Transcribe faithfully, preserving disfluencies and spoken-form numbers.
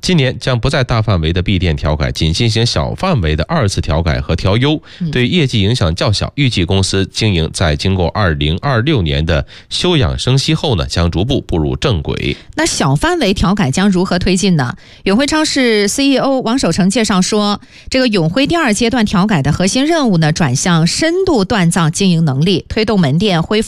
今年将不再大范围的闭店调改，仅进行小范围的二次调改和调优，对业绩影响较小。预计公司经营在经过二零二六年的休养生息后呢，将逐步步入正轨。 那小范围调改将如何推进呢？永辉超市 C E O 王守成介绍说，这个永辉第二阶段调改的核心任务呢，转向深度锻造经营能力，推动门店恢复